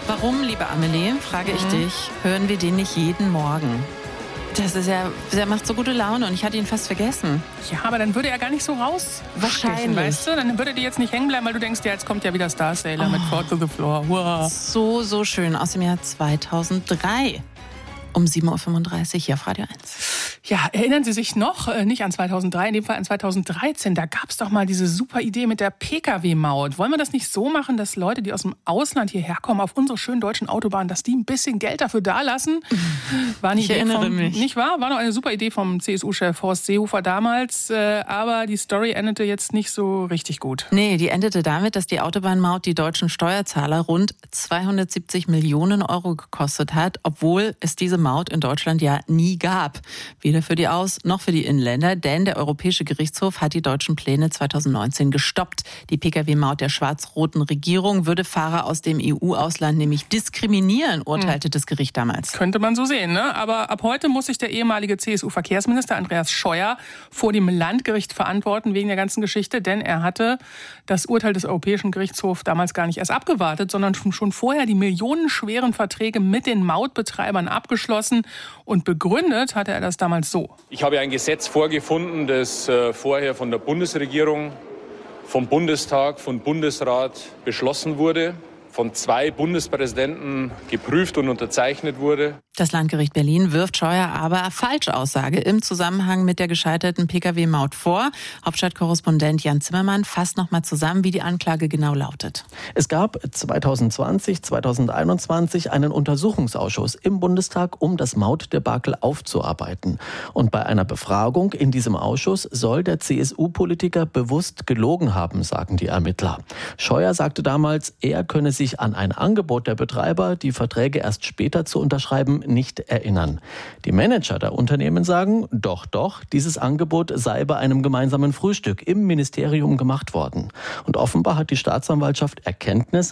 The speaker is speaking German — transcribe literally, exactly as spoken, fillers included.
Warum, liebe Amelie, frage ich mhm. dich, hören wir den nicht jeden Morgen? Das ist ja, der macht so gute Laune und ich hatte ihn fast vergessen. Ja, aber dann würde er gar nicht so raus. Wahrscheinlich. Weißt du? Dann würde die jetzt nicht hängen bleiben, weil du denkst, ja, jetzt kommt ja wieder Star Sailor oh. mit Fort to the Floor. Wow. So, so schön. Aus dem Jahr zweitausenddrei. Um sieben Uhr fünfunddreißig hier auf Radio eins. Ja, erinnern Sie sich noch, äh, nicht an zweitausenddrei, in dem Fall an zweitausenddreizehn, da gab es doch mal diese super Idee mit der P K W-Maut. Wollen wir das nicht so machen, dass Leute, die aus dem Ausland hierher kommen, auf unsere schönen deutschen Autobahnen, dass die ein bisschen Geld dafür dalassen? War eine ich Idee erinnere vom, mich. Nicht wahr? War noch eine super Idee vom C S U-Chef Horst Seehofer damals, äh, aber die Story endete jetzt nicht so richtig gut. Nee, die endete damit, dass die Autobahnmaut die deutschen Steuerzahler rund zweihundertsiebzig Millionen Euro gekostet hat, obwohl es diese Maut in Deutschland ja nie gab. Weder für die Aus- noch für die Inländer, denn der Europäische Gerichtshof hat die deutschen Pläne zweitausendneunzehn gestoppt. Die P K W-Maut der schwarz-roten Regierung würde Fahrer aus dem E U-Ausland nämlich diskriminieren, urteilte hm. das Gericht damals. Könnte man so sehen, ne? Aber ab heute muss sich der ehemalige C S U-Verkehrsminister Andreas Scheuer vor dem Landgericht verantworten wegen der ganzen Geschichte, denn er hatte das Urteil des Europäischen Gerichtshofs damals gar nicht erst abgewartet, sondern schon vorher die millionenschweren Verträge mit den Mautbetreibern abgeschlossen. Und begründet hatte er das damals so. Ich habe ein Gesetz vorgefunden, das äh, vorher von der Bundesregierung, vom Bundestag, vom Bundesrat beschlossen wurde, von zwei Bundespräsidenten geprüft und unterzeichnet wurde. Das Landgericht Berlin wirft Scheuer aber Falschaussage im Zusammenhang mit der gescheiterten P K W-Maut vor. Hauptstadtkorrespondent Jan Zimmermann fasst noch mal zusammen, wie die Anklage genau lautet. Es gab zweitausendzwanzig, zweitausendeinundzwanzig einen Untersuchungsausschuss im Bundestag, um das Mautdebakel aufzuarbeiten. Und bei einer Befragung in diesem Ausschuss soll der C S U-Politiker bewusst gelogen haben, sagen die Ermittler. Scheuer sagte damals, er könne sich an ein Angebot der Betreiber, die Verträge erst später zu unterschreiben, nicht erinnern. Die Manager der Unternehmen sagen, doch, doch, dieses Angebot sei bei einem gemeinsamen Frühstück im Ministerium gemacht worden. Und offenbar hat die Staatsanwaltschaft Erkenntnis